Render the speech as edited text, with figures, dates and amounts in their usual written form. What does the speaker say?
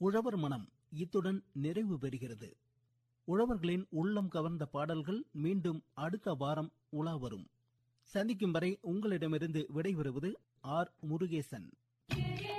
உழவர் மனம் இத்துடன் நிறைவு பெறுகிறது. உழவர்களின் உள்ளம் கவர்ந்த பாடல்கள் மீண்டும் அடுத்த வாரம் உலா வரும். சந்திக்கும் வரை உங்களிடமிருந்து விடைபெறுவது ஆர். முருகேசன்.